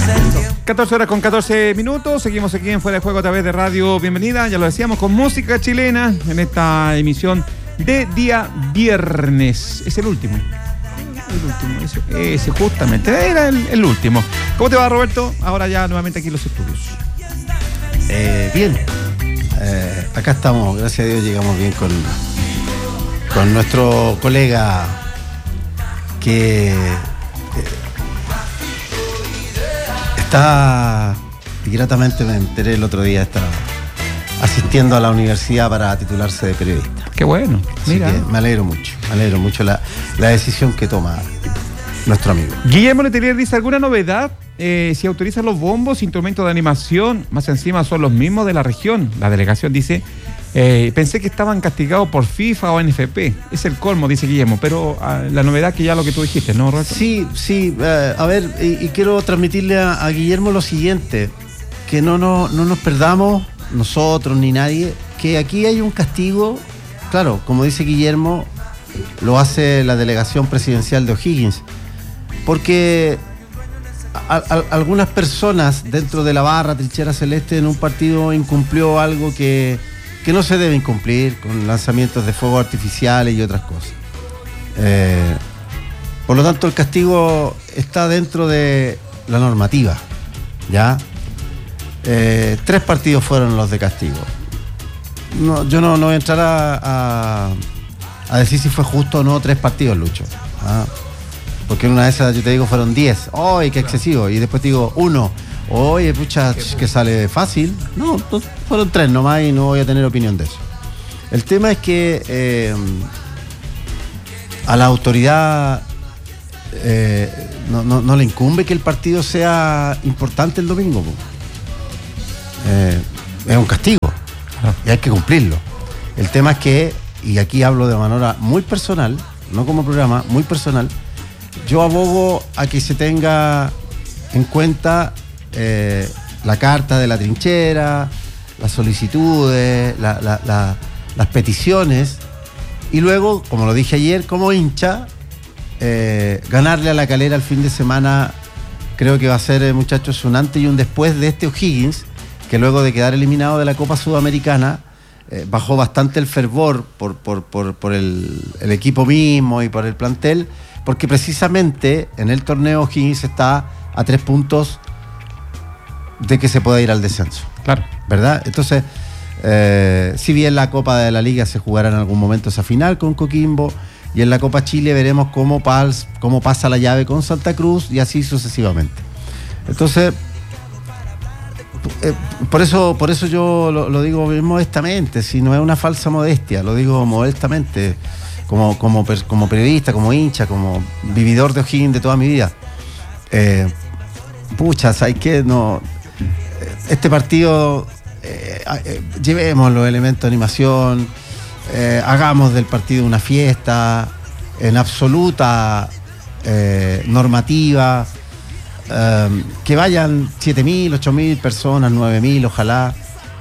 14 horas con 14 minutos, seguimos aquí en Fuera de Juego a través de Radio Bienvenida, ya lo decíamos, con música chilena en esta emisión de día viernes. Es el último, ese justamente, era el último. ¿Cómo te va, Roberto? Ahora ya nuevamente aquí en los estudios. Bien, acá estamos, gracias a Dios llegamos bien con nuestro colega que está, y gratamente me enteré el otro día, está asistiendo a la universidad para titularse de periodista. Qué bueno, mira. Así que me alegro mucho la decisión que toma nuestro amigo. Guillermo Letelier dice, ¿alguna novedad? Si autorizan los bombos, instrumentos de animación, más encima son los mismos de la región. La delegación dice, pensé que estaban castigados por FIFA o NFP. Es el colmo, dice Guillermo, pero la novedad que ya lo que tú dijiste, ¿no, Roberto? Sí, a ver, y quiero transmitirle a Guillermo lo siguiente, que no nos perdamos, nosotros ni nadie, que aquí hay un castigo, claro, como dice Guillermo, lo hace la delegación presidencial de O'Higgins, porque algunas personas dentro de la barra Trinchera Celeste en un partido incumplió algo que no se debe incumplir, con lanzamientos de fuegos artificiales y otras cosas. Por lo tanto, el castigo está dentro de la normativa, ¿ya? 3 partidos fueron los de castigo. No, yo no voy a entrar a decir si fue justo o no 3 partidos, Lucho, ¿ah? Porque en una de esas yo te digo fueron 10. ¡Ay, qué excesivo! Y después te digo 1. Oye, pucha, que sale fácil. No, fueron 3 nomás y no voy a tener opinión de eso. El tema es que a la autoridad no le incumbe que el partido sea importante el domingo. Es un castigo y hay que cumplirlo. El tema es que, y aquí hablo de manera muy personal, no como programa, muy personal, yo abogo a que se tenga en cuenta la carta de la trinchera, las solicitudes, las peticiones, y luego, como lo dije ayer, como hincha, ganarle a La Calera el fin de semana. Creo que va a ser, muchachos, un antes y un después de este O'Higgins, que luego de quedar eliminado de la Copa Sudamericana, bajó bastante el fervor por el equipo mismo y por el plantel, porque precisamente en el torneo O'Higgins está a 3 puntos de que se pueda ir al descenso. Claro. ¿Verdad? Entonces, si bien la Copa de la Liga se jugará en algún momento esa final con Coquimbo, y en la Copa Chile veremos cómo pasa la llave con Santa Cruz y así sucesivamente. Entonces, por eso yo lo digo bien modestamente, si no es una falsa modestia, lo digo modestamente, como periodista, como hincha, como vividor de O'Higgins de toda mi vida. ¿Sabes qué? No, este partido, llevemos los elementos de animación, hagamos del partido una fiesta en absoluta normativa, que vayan 7.000, 8.000 personas, 9.000, ojalá,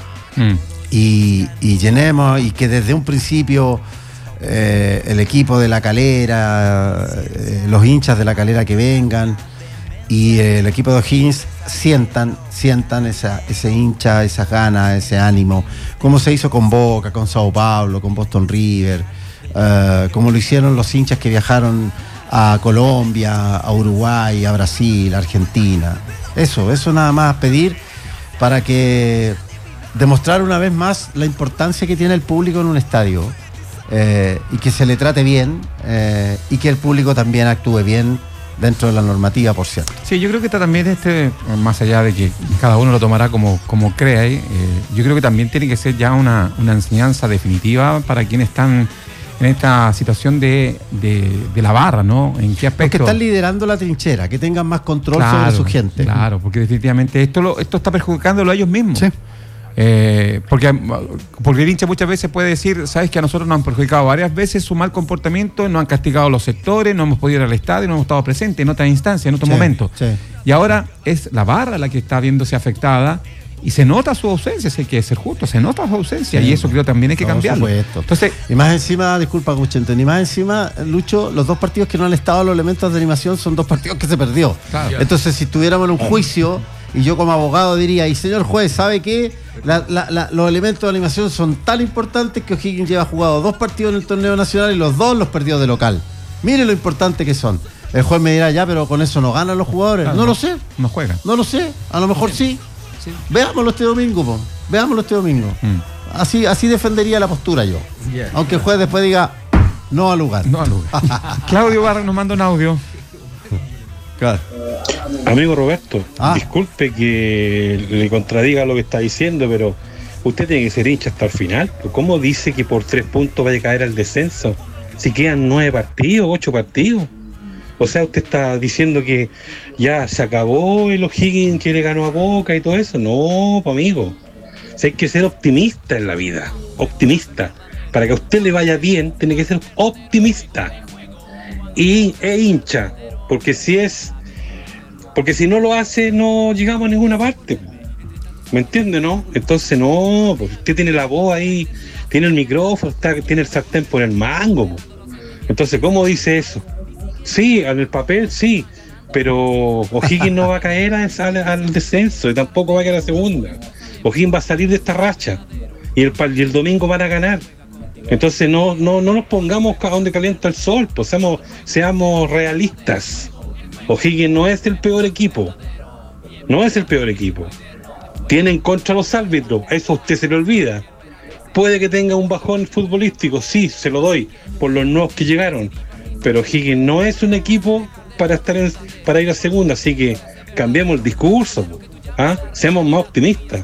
y llenemos, y que desde un principio el equipo de La Calera, los hinchas de La Calera que vengan, y el equipo de O'Higgins sientan ese hincha, esas ganas, ese ánimo, como se hizo con Boca, con Sao Paulo, con Boston River, como lo hicieron los hinchas que viajaron a Colombia, a Uruguay, a Brasil, a Argentina. Eso nada más pedir, para que demostrar una vez más la importancia que tiene el público en un estadio, y que se le trate bien, y que el público también actúe bien dentro de la normativa, por cierto. Sí, yo creo que está también más allá de que cada uno lo tomará como crea, yo creo que también tiene que ser ya una enseñanza definitiva para quienes están en esta situación de la barra, ¿no? ¿En qué aspecto? Los que están liderando la trinchera, que tengan más control sobre su gente. Claro, porque definitivamente esto está perjudicándolo a ellos mismos. Sí. Porque el hincha muchas veces puede decir, sabes que a nosotros nos han perjudicado varias veces su mal comportamiento, nos han castigado los sectores, no hemos podido ir al estadio, no hemos estado presentes en otras instancias, en otros momentos. Sí. Y ahora es la barra la que está viéndose afectada, Y se nota su ausencia, si hay que ser justo, se nota su ausencia, y eso creo también hay que cambiarlo. Entonces, y más encima, disculpa, Cuchento, y más encima, Lucho, los 2 partidos que no han estado los elementos de animación son 2 partidos que se perdió. Claro. Entonces, si estuviéramos en un juicio, y yo como abogado diría, y señor juez, ¿sabe qué? Los elementos de animación son tan importantes que O'Higgins lleva jugado 2 partidos en el torneo nacional y los 2 los perdió de local. Mire lo importante que son. El juez me dirá, ya, pero con eso no ganan los jugadores. Claro, no lo sé. No juegan. No lo sé. A lo mejor sí. Sí. Veámoslo este domingo, po. Veámoslo este domingo. Así defendería la postura yo. Yeah. Aunque el juez después diga, no al lugar. No al lugar. Claudio Barra nos manda un audio. Claro. Amigo Roberto, disculpe que le contradiga lo que está diciendo, pero usted tiene que ser hincha hasta el final. ¿Cómo dice que por 3 puntos vaya a caer al descenso? Si quedan 9 partidos, 8 partidos. O sea, usted está diciendo que ya se acabó el O'Higgins que le ganó a Boca y todo eso. No, amigo. O sea, hay que ser optimista en la vida. Optimista. Para que a usted le vaya bien, tiene que ser optimista. E hincha. Porque si no lo hace, no llegamos a ninguna parte. ¿Me entiende, no? Entonces, no. Porque usted tiene la voz ahí, tiene el micrófono, tiene el sartén por el mango. Entonces, ¿cómo dice eso? Sí, en el papel sí, pero O'Higgins no va a caer al descenso y tampoco va a caer a la segunda. O'Higgins va a salir de esta racha y el domingo van a ganar. Entonces no nos pongamos a donde calienta el sol, pues seamos realistas. O'Higgins no es el peor equipo. No es el peor equipo. Tienen contra los árbitros, a eso a usted se le olvida. Puede que tenga un bajón futbolístico, sí, se lo doy, por los nuevos que llegaron. Pero O'Higgins no es un equipo para ir a segunda, así que cambiemos el discurso, seamos más optimistas.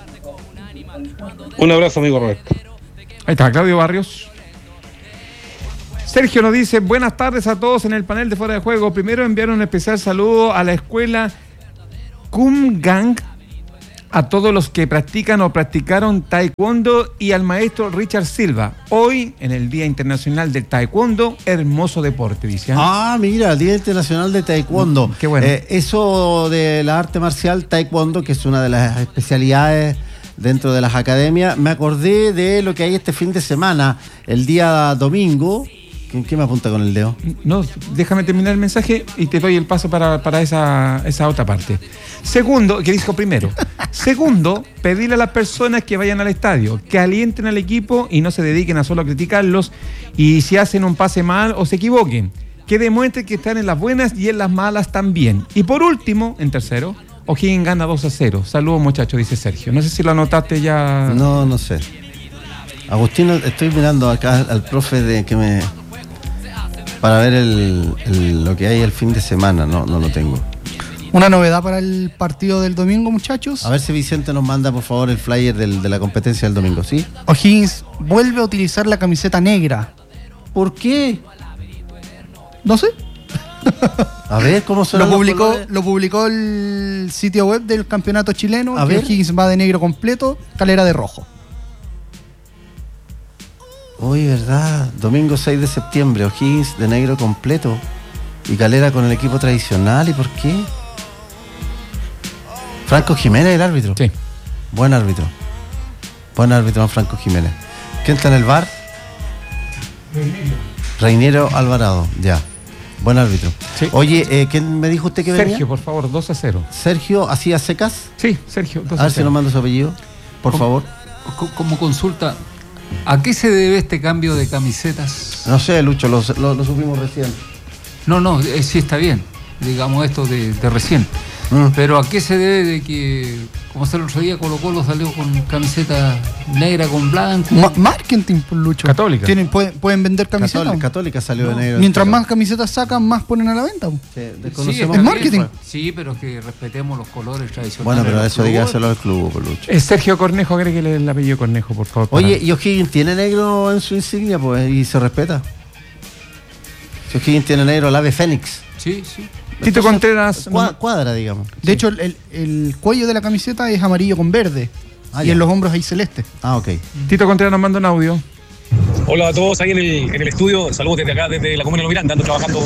Un abrazo, amigo Roberto. Ahí está, Claudio Barrios. Sergio nos dice, buenas tardes a todos en el panel de Fuera de Juego. Primero enviar un especial saludo a la escuela Kumgang, a todos los que practican o practicaron taekwondo y al maestro Richard Silva. Hoy, en el Día Internacional del Taekwondo, hermoso deporte, dice. Mira, el Día Internacional de Taekwondo. Qué bueno. Eso de la arte marcial taekwondo, que es una de las especialidades dentro de las academias, me acordé de lo que hay este fin de semana, el día domingo. ¿Qué me apunta con el dedo? No, déjame terminar el mensaje y te doy el paso para esa otra parte. Segundo, ¿qué dijo primero? Segundo, pedirle a las personas que vayan al estadio, que alienten al equipo y no se dediquen a solo criticarlos, y si hacen un pase mal o se equivoquen, que demuestren que están en las buenas y en las malas también. Y por último, en tercero, O'Higgins gana 2-0. Saludos, muchachos, dice Sergio. No sé si lo anotaste ya. No sé. Agustino, estoy mirando acá al profe para ver lo que hay el fin de semana. No lo tengo. Una novedad para el partido del domingo, muchachos. A ver si Vicente nos manda, por favor, el flyer de la competencia del domingo, ¿sí? O'Higgins vuelve a utilizar la camiseta negra. ¿Por qué? No sé. A ver, ¿cómo se lo publicó el sitio web del campeonato chileno. O'Higgins va de negro completo, Calera de rojo. Uy, verdad. Domingo 6 de septiembre, O'Higgins de negro completo y Calera con el equipo tradicional. ¿Y por qué? Franco Jiménez, el árbitro. Sí. Buen árbitro, don Franco Jiménez. ¿Quién está en el bar? Reiniero Alvarado, ya. Buen árbitro. Sí. Oye, ¿quién me dijo usted que venía? Sergio, por favor, 2-0. ¿Sergio hacía secas? Sí, Sergio, 2-0. A ver si nos manda su apellido, por favor. Como consulta, ¿a qué se debe este cambio de camisetas? No sé, Lucho, lo supimos recién. No, sí está bien, digamos esto de recién. Pero ¿a qué se debe de que, como se lo otro Colo Colo salió con camiseta negra con blanco? Marketing, por Lucho. Católica. Pueden vender camisetas. Católica salió de negro. Mientras más camisetas sacan, más ponen a la venta. Sí, es marketing. Sí, pero que respetemos los colores tradicionales. Bueno, pero eso dígaselo al club, por Lucho. Sergio Cornejo, agréguele el apellido Cornejo, por favor. Oye, ¿y O'Higgins tiene negro en su insignia? Pues, y se respeta. Si O'Higgins tiene negro, el ave Fénix. Sí. Tito Contreras cuadra, digamos. De hecho, el cuello de la camiseta es amarillo con verde. Y en los hombros hay celeste. Ok. Tito Contreras nos manda un audio. Hola a todos ahí en el estudio. Saludos desde acá, desde la comuna de Lo Miranda. Ando trabajando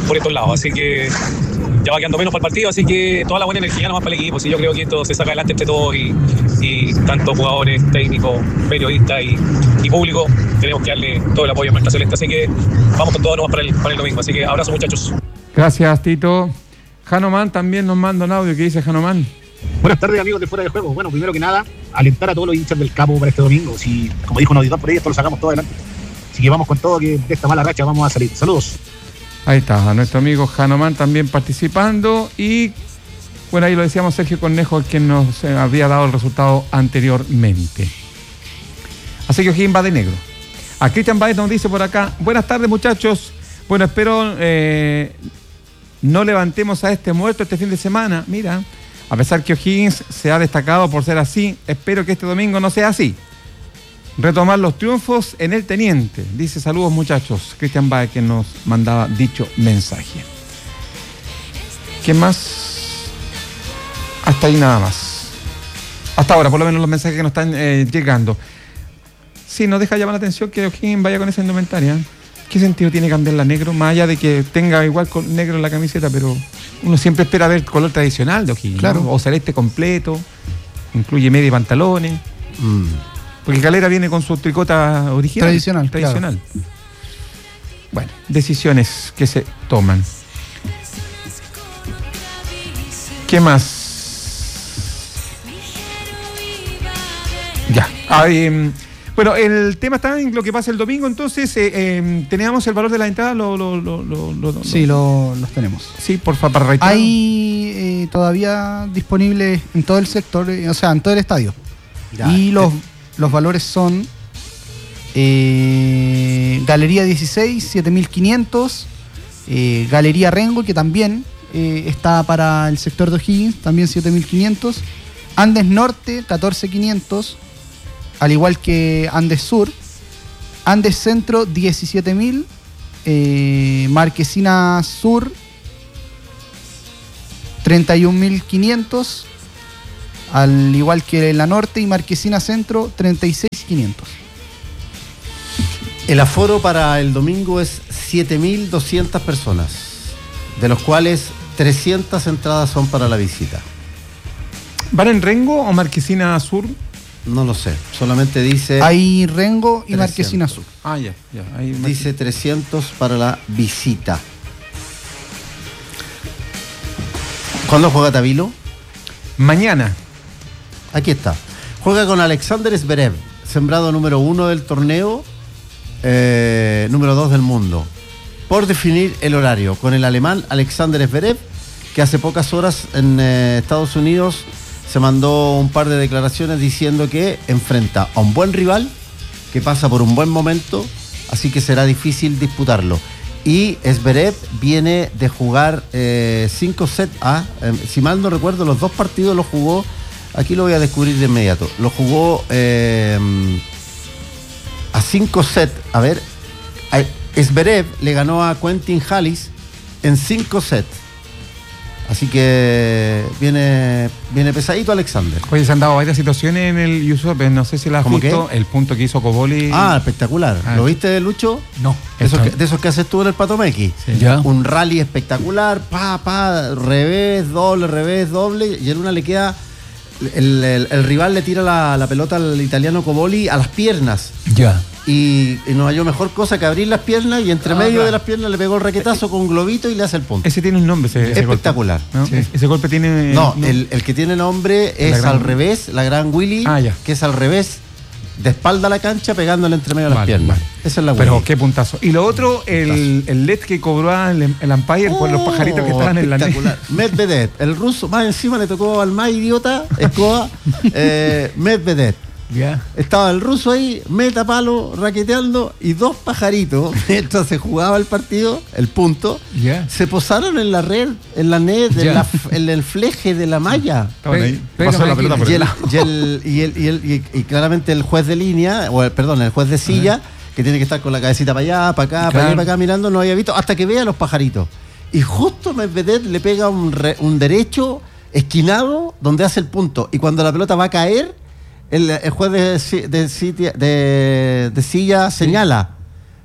por estos lados. Así que ya va quedando menos para el partido, así que toda la buena energía nomás para el equipo. Sí, yo creo que esto se saca adelante entre todos y tanto jugadores, técnicos, periodistas y público, tenemos que darle todo el apoyo a nuestra celeste. Así que vamos con todo nomás para el domingo. Así que abrazo, muchachos. Gracias, Tito. Janoman también nos manda un audio. ¿Qué dice Janoman? Buenas tardes, amigos de Fuera de Juego. Bueno, primero que nada, alentar a todos los hinchas del Capo para este domingo. Si, como dijo un auditor por ahí, esto lo sacamos todo adelante. Así que vamos con todo, que de esta mala racha vamos a salir. Saludos. Ahí está, a nuestro amigo Janoman también participando. Y bueno, ahí lo decíamos, Sergio Cornejo, quien nos había dado el resultado anteriormente. Así que O'Higgins va de negro. A Cristian Baez nos dice por acá: buenas tardes, muchachos. Bueno, espero no levantemos a este muerto este fin de semana. Mira, a pesar que O'Higgins se ha destacado por ser así, espero que este domingo no sea así. Retomar los triunfos en el Teniente. Dice: saludos, muchachos. Cristian Baez, que nos mandaba dicho mensaje. ¿Qué más? Hasta ahí nada más. Hasta ahora, por lo menos los mensajes que nos están llegando. Sí, nos deja llamar la atención que O'Higgins vaya con esa indumentaria. ¿Qué sentido tiene cambiarla a negro? Más allá de que tenga igual con negro en la camiseta, pero uno siempre espera ver el color tradicional de O'Higgins, claro, ¿no? O celeste completo, incluye media y pantalones. Porque Calera viene con su tricota original. Tradicional. Claro. Bueno, decisiones que se toman. ¿Qué más? Ya. Bueno, el tema está en lo que pasa el domingo, entonces teníamos el valor de la entrada, sí, los tenemos. Sí, por favor, para reiterar. Hay todavía disponibles en todo el sector, o sea, en todo el estadio. Ya. Y los valores son Galería 16, 7.500, Galería Rengo, que también está para el sector de O'Higgins, también 7.500, Andes Norte, 14.500, al igual que Andes Sur, Andes Centro 17.000, Marquesina Sur 31.500, al igual que la Norte y Marquesina Centro 36.500. El aforo para el domingo es 7.200 personas, de los cuales 300 entradas son para la visita. ¿Van en Rengo o Marquesina Sur? No lo sé, solamente dice... Hay Rengo y 300. Marquesina Sur. Ya. Ahí dice 300 para la visita. ¿Cuándo juega Tabilo? Mañana. Aquí está. Juega con Alexander Zverev, sembrado número 1 del torneo, número 2 del mundo. Por definir el horario, con el alemán Alexander Zverev, que hace pocas horas en Estados Unidos se mandó un par de declaraciones diciendo que enfrenta a un buen rival, que pasa por un buen momento, así que será difícil disputarlo. Y Zverev viene de jugar 5 sets A, si mal no recuerdo, los 2 partidos los jugó, aquí lo voy a descubrir de inmediato, lo jugó a 5 sets. A ver, Zverev le ganó a Quentin Halys en 5 sets. Así que viene pesadito Alexander. Oye, se han dado varias situaciones en el US Open, no sé si la has visto, el punto que hizo Cobolli. Espectacular. ¿Lo viste, Lucho? No. De esos que haces tú en el Patomequi. Sí. ¿Ya? Un rally espectacular, revés, doble, y en una le queda... El rival le tira la pelota al italiano Cobolli a las piernas. Ya. Y no halló mejor cosa que abrir las piernas y entre medio de las piernas le pegó el raquetazo con un globito y le hace el punto. Ese tiene un nombre, ese espectacular. Golpe, ¿no? Sí. Ese golpe tiene... No, el que tiene nombre es al revés, la gran Willy, que es al revés, de espalda a la cancha, pegándole entre medio de las piernas. Esa es la Willy. Pero qué puntazo. Y lo otro, el LED que cobró el umpire por los pajaritos que estaban en la net. Medvedev, el ruso, más encima le tocó al más idiota, Escobar, Medvedev. Yeah. Estaba el ruso ahí, meta palo, raqueteando, y 2 pajaritos, mientras se jugaba el partido, el punto, se posaron en la red, en la net, en el fleje de la malla. Pasó la pelota por y claramente el juez de línea, el juez de silla, que tiene que estar con la cabecita para allá, para acá, para acá mirando, no había visto hasta que vea los pajaritos. Y justo Medvedev le pega un derecho esquinado donde hace el punto. Y cuando la pelota va a caer, el juez de silla señala,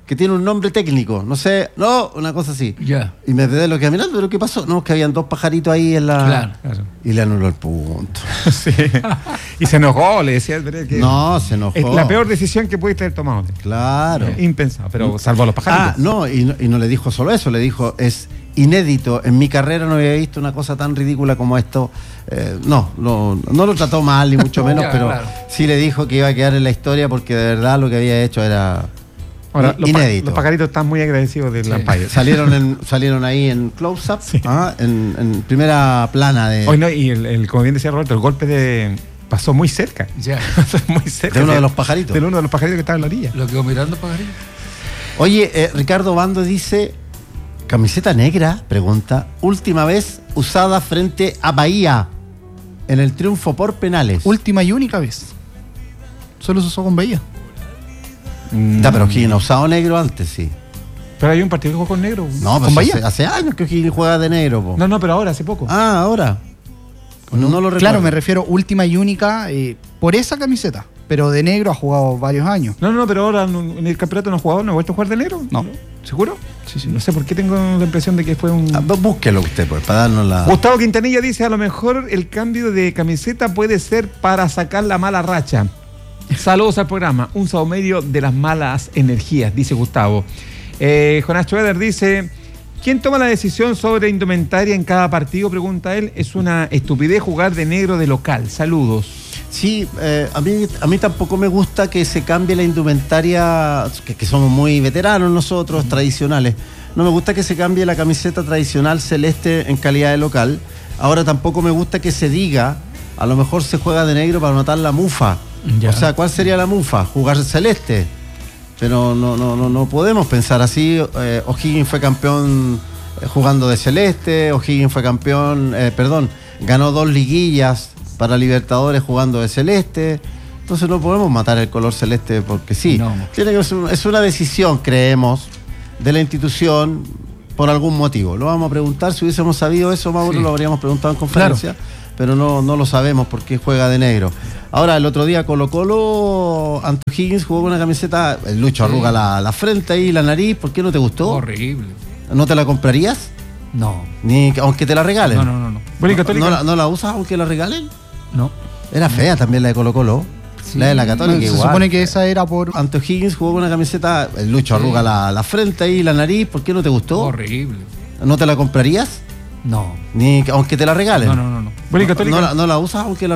que tiene un nombre técnico, no sé, una cosa así. Ya. Y me quedé lo que mirando, pero ¿qué pasó? No, que habían 2 pajaritos ahí en la... Claro. Y le anuló el punto. Sí. Y se enojó, le decía que No, se enojó. es la peor decisión que pudiste haber tomado. Claro. Impensado, pero salvo a los pajaritos. No, y no le dijo solo eso, le dijo, es inédito, en mi carrera no había visto una cosa tan ridícula como esto. No lo trató mal, ni mucho menos, pero sí le dijo que iba a quedar en la historia porque de verdad lo que había hecho era... Ahora, inédito. Los pajaritos están muy agradecidos del Empire. Salieron ahí en close-up, en primera plana de... Hoy no, y como bien decía Roberto, el golpe pasó muy cerca. Ya. Muy cerca. De uno de los pajaritos. De uno de los pajaritos que estaba en la orilla. Lo quedó mirando pajarito. Oye, Ricardo Bando dice, camiseta negra, pregunta, última vez usada frente a Bahía en el triunfo por penales. Última y única vez. Solo se usó con Bahía. Ya, pero O'Higgins ha usado negro antes, sí. Pero hay un partido que jugó con negro. No, pues ¿Con Bahía? hace años que O'Higgins juega de negro. Po. No, pero ahora, hace poco. Ah, ahora. No lo recuerdo. Claro, me refiero última y única por esa camiseta. Pero de negro ha jugado varios años. No, pero ahora en el campeonato no ha jugado, no ha vuelto a jugar de negro. No. ¿Seguro? Sí. No sé por qué tengo la impresión de que fue un... Búsquelo usted, pues, para darnos la... Gustavo Quintanilla dice, a lo mejor el cambio de camiseta puede ser para sacar la mala racha. Saludos al programa, un saumerio de las malas energías, dice Gustavo. Jonás Schroeder dice, ¿quién toma la decisión sobre indumentaria en cada partido? Pregunta él. Es una estupidez jugar de negro de local. Saludos. Sí, a mí tampoco me gusta que se cambie la indumentaria, que somos muy veteranos nosotros, tradicionales. No me gusta que se cambie la camiseta tradicional celeste en calidad de local. Ahora tampoco me gusta que se diga, a lo mejor se juega de negro para notar la mufa. Ya. O sea, ¿cuál sería la mufa? Jugar celeste. Pero no podemos pensar así. O'Higgins fue campeón jugando de celeste. O'Higgins fue campeón, ganó 2 liguillas para Libertadores jugando de celeste. Entonces no podemos matar el color celeste porque sí. No. Es una decisión, creemos, de la institución por algún motivo. Lo vamos a preguntar. Si hubiésemos sabido eso, Mauro, lo habríamos preguntado en conferencia. Claro. Pero no lo sabemos porque juega de negro. Ahora, el otro día Colo-Colo, ante O'Higgins jugó con una camiseta, el Lucho arruga la frente y la nariz. ¿Por qué no te gustó? Horrible. ¿No te la comprarías? No. Ni aunque te la regalen. No. ¿No la usas aunque la regalen? No. Era fea también la de Colo-Colo. Sí. La de la Católica igual. Se supone que esa era por... Ante O'Higgins jugó con una camiseta, el Lucho arruga la frente y la nariz. ¿Por qué no te gustó? Horrible. ¿No te la comprarías? No. Ni aunque te la regalen. No. ¿No la usas aunque la